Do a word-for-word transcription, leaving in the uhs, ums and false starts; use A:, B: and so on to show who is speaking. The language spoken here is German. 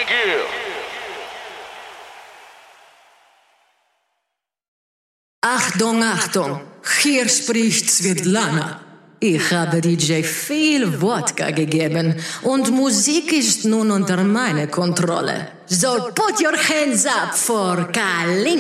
A: Thank you.
B: Achtung, Achtung, hier spricht Svetlana. Ich habe D J viel Wodka gegeben und Musik ist nun unter meiner Kontrolle. So put your hands up for Kalinka.